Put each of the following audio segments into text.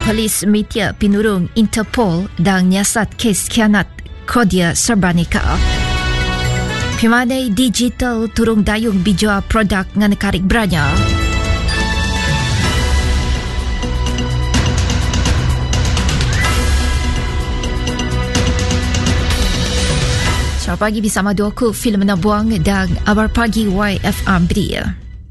Polis Media Pinurung Interpol dan nyiasat kes khianat Kodia Serbanika. Pimanai digital turung dayung bijua produk ngan karik beranya. Selamat pagi bersama Doku Film Nabuang dan Abar Pagi YFM Beria.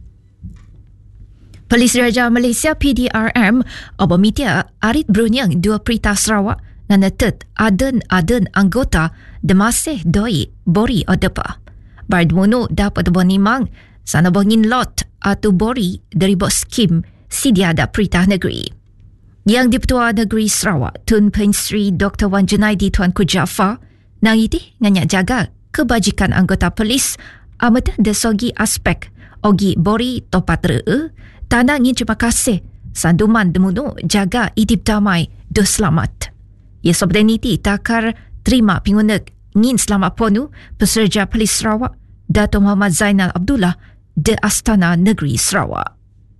Polis Raja Malaysia PDRM Obomitia arit berunyang dua perintah Sarawak dan netet aden anggota demasih doi bori odepa. Bardmono dapat bonimang sana bongin lot atau bori dari bos skim sidia ada perintah negeri. Yang Dipertua Negeri Sarawak Tun Pen Sri Dr. Wan Junaidi Tuanku Jaafar nang iti nganyak jaga kebajikan anggota polis amata desogi aspek ogi bori topat ree tanah ngin terima kasih sanduman demuno jaga idip damai do selamat. Ya sobdeniti takar terima pingunek ngin selamat ponu peserja polis Sarawak Dato' Muhammad Zainal Abdullah de Astana Negeri Sarawak.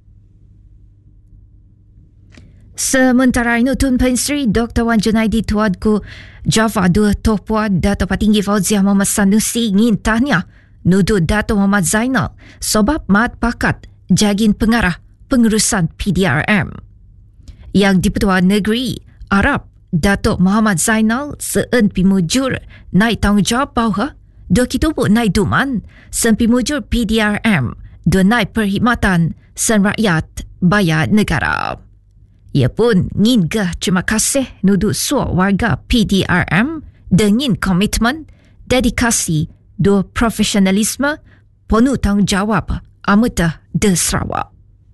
Sementara itu Tun Pen Sri Dr. Wan Junaidi Tuanku Jaafar dua topuan Dato' Patinggi Fauziah Muhammad Sanusi ngin tahniah nuduh Dato' Muhammad Zainal sebab mat pakat jagin pengarah pengurusan PDRM. Yang Dipertua Negeri Arab Dato' Muhammad Zainal seun pimujur naik tanggungjawab bahawa do kitubu naik duman sen pimujur PDRM do naik perkhidmatan sen rakyat bayar negara. Ia pun ngin gah terima kasih nuduh suak warga PDRM dengan komitmen, dedikasi, do profesionalisme, penuh tanggungjawab amata de Sarawak.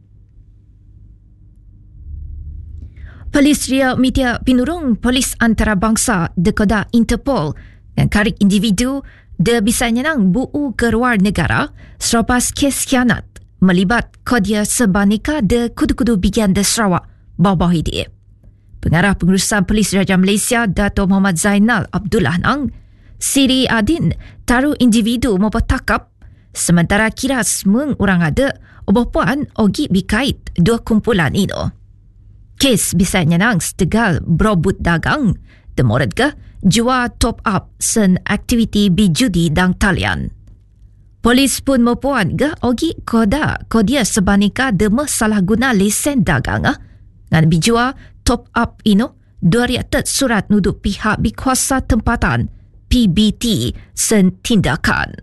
Polis Ria Media Pinurung Polis Antarabangsa dekoda Interpol dan karik individu de bisa nyenang bu'u ke luar negara selepas kes khianat melibat Kodia Serbanika de kudu-kudu bagian de Sarawak bawah ini. Pengarah Pengurusan Polis Raja Malaysia Dato' Muhammad Zainal Abdullah nang Siri Adin taruh individu mempertakap sementara kiras mengurang ada obopuan ogi bikait dua kumpulan itu. Kes bisa nyenang setegal berobut dagang demorad ke jua top up sen aktiviti bijudi dan talian. Polis pun mempuan ke ogi Kodia Serbanika demah salah guna lesen dagang dan bijua top up ino dua riatet surat nuduh pihak bikuasa tempatan PBT sen tindakan.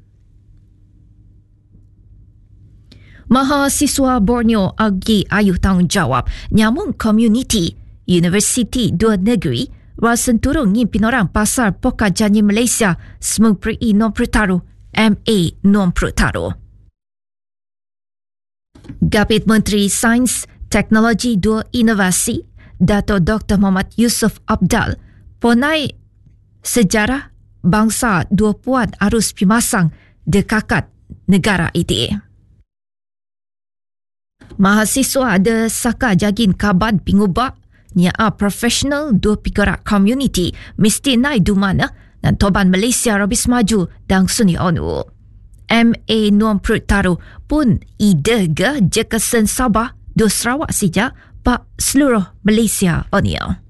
Mahasiswa Borneo agi ayuh tanggungjawab nyamung komuniti Universiti Dua Negeri rasen turun ngimpin orang pasar Poka Janji Malaysia semung peri non pertaruh MA non pertaruh. Gapit Menteri Sains Teknologi Dua Inovasi Dato' Dr. Muhammad Yusof Abdal ponai sejarah bangsa dua puan arus pimasang dekakat negara itu. Mahasiswa ada saka jagin kaban pingubak nia profesional dua pigarak community mesti naik dumana dan Toban Malaysia Robis Maju dan Suni ONU. MA Nuam Pertaruh pun ide ke jekesen Sabah do Sarawak sejak pak seluruh Malaysia onia.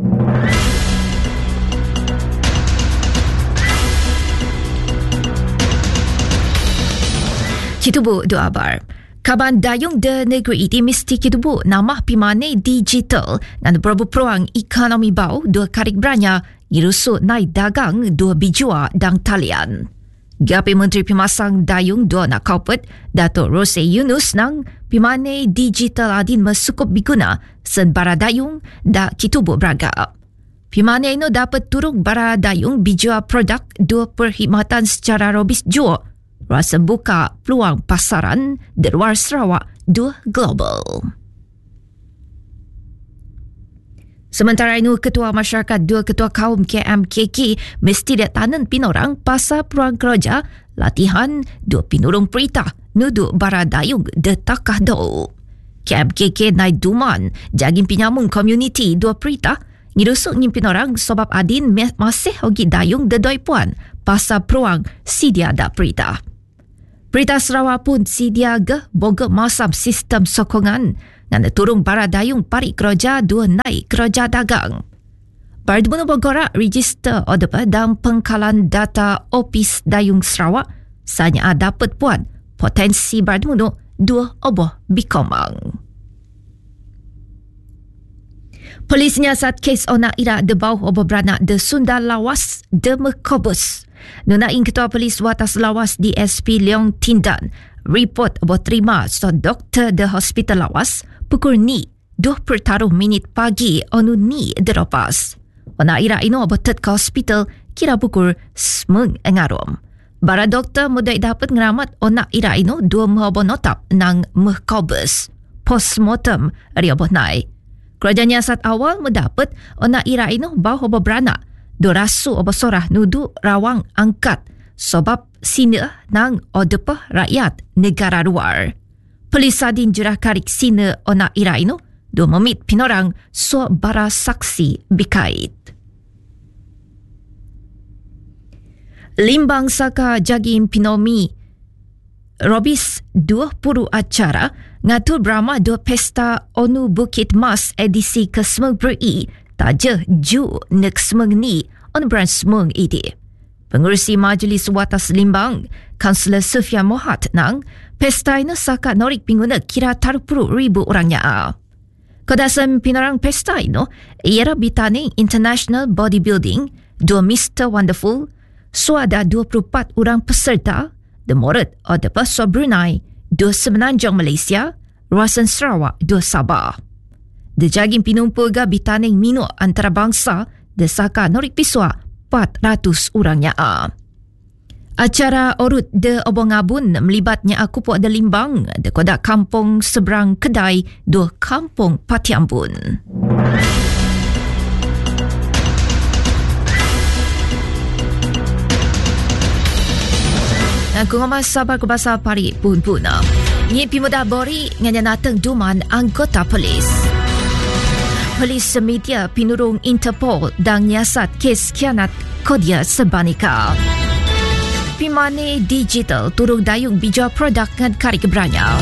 Kitubu do abar. Kaban dayung de negeri ini mesti kitubu nama pimane digital dan berapa peluang ekonomi bau dua karik beranya irusut naik dagang dua bijua dan talian. Gapi Menteri Pimasang Dayung dua nak kaupet Dato' Rose Yunus nang pimane digital adin mesukup biguna sen bara dayung da kitubu braga. Pimane ino dapat turung bara dayung bijua produk dua perkhidmatan secara robis jua rasa buka peluang pasaran di luar Sarawak dua global. Sementara itu, Ketua Masyarakat dua Ketua Kaum KMKK mesti dia tanan pinorang pasal peluang kerja latihan dua pinurung perintah nuduh bara dayung de takah do. KMKK naik duman jagin pinyamung komuniti dua perintah ngirusuk nyimpin orang sebab adin masih ogi dayung de doi puan pasal peluang sidia ada perintah. Perintah Sarawak pun sidia ke boga masam sistem sokongan Ngan turung para dayung parik keroja dua naik keroja dagang. Bardmunu bergerak register order dan pengkalan data Opis Dayung Sarawak sanya dapat puan potensi Bardmunu dua oboh bikomang. Polis nyiasat kes ona ira de bawah oboh beranak de Sunda Lawas de Mekobus. Nunaing Ketua Polis Watas Lawas DSP Leong Tindan report oboh terima so doktor de Hospital Lawas pukul ni 20 minit pagi onu ni deropas. Ona ira ino oboh tet ke hospital kira pukul 9 ngarum. Bara doktor mudai dapat ngeramat ona ira ino 2 oboh notap nang Mekobus. Postmortem ri oboh nai. Kerajaan nyiasat awal mendapat ona ira ino bawah oboh beranak. Dorasu oboh sorah nudu rawang angkat sebab sina nang odepah rakyat negara luar. Polis Sadin Jurah Karik sina ona ira ino dua memit pinorang so bara saksi bikait. Limbang Saka Jagim Pinomi Robis 20 acara ngatur Brahma 2 pesta Onu Bukit Mas edisi ke-9 taja ju nek semeng ni on brand semeng ide. Pengurusi Majlis Watas Limbang, Kansler Sufyan Mohat nang pesta ini saka norik pingguna kira 30,000 orangnya. Kedasan pinarang pesta ini ialah bitani International Bodybuilding, 2 Mr. Wonderful, so ada 24 orang peserta, Demorot ada Paswa Brunei, 2 Semenanjung Malaysia, Ruasan Sarawak, 2 Sabah. Dejagin pinumpulga bitaning minu antarabangsa desaka norik piswa 400 orangnya. Acara urut de Obongabun melibatnya Kupu de Limbang de kodak kampung seberang kedai 2 kampung Patiambun. Aku ngamas sabar ke bahasa pari pun-puna. Nyi pimuda bori nganya nateng duman anggota polis. Polis media pinurung Interpol dan nyiasat kes khianat Kodia Sebanika. Pimane digital turung dayung bija produk ngan karik beranya.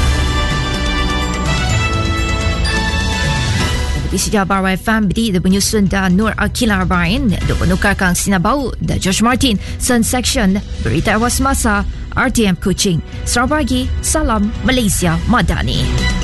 Di sejak Barai FM bidi de penyusun dan Nur Akila Arbain de penukarkan Sinabau dan Josh Martin Sun Section berita awas masa RTM Kuching. Selamat pagi, salam Malaysia Madani.